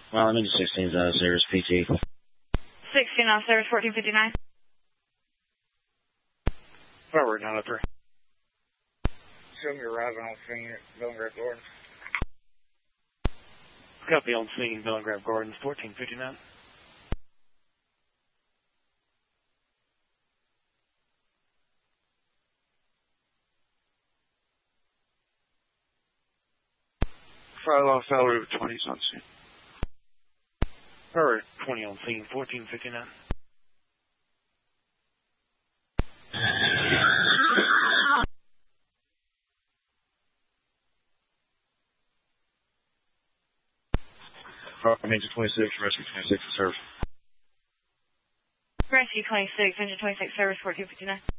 Well, I'm into 16's out of service, PT. 16 off service, 1459. Forward, not upper. Show me arriving on scene at Bellingrave Gardens. Copy on scene, Bellingrave Gardens, 1459. Fire off salary with 20 on scene. Forward, 20 on scene, 1459. Major 26, Rescue 26 in service. Rescue 26, engine 26 service, 1459.